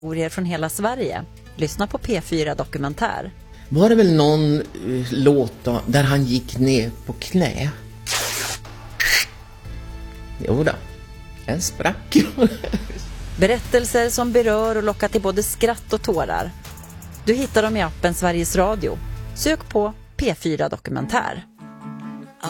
Historier från hela Sverige. Lyssna på P4 Dokumentär. Var det väl någon låt då, där han gick ner på knä? Jo då, en sprack. Berättelser som berör och lockar till både skratt och tårar. Du hittar dem i appen Sveriges Radio. Sök på P4 Dokumentär.